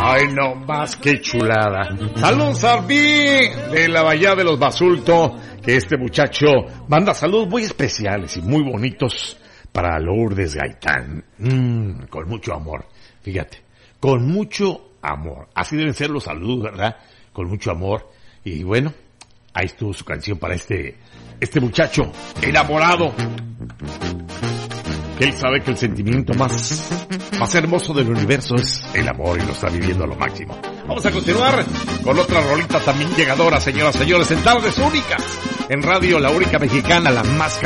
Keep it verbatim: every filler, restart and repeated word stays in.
Ay, no más, qué chulada. Saludos a Arbi de la Bahía de los Basulto, que este muchacho manda saludos muy especiales y muy bonitos para Lourdes Gaitán. Mm, con mucho amor, fíjate, con mucho amor. Así deben ser los saludos, ¿verdad? Con mucho amor. Y bueno, ahí estuvo su canción para este, este muchacho enamorado. Él sabe que el sentimiento más, más hermoso del universo es el amor y lo está viviendo a lo máximo. Vamos a continuar con otra rolita también llegadora, señoras y señores, en tardes únicas. En Radio La Única Mexicana, la más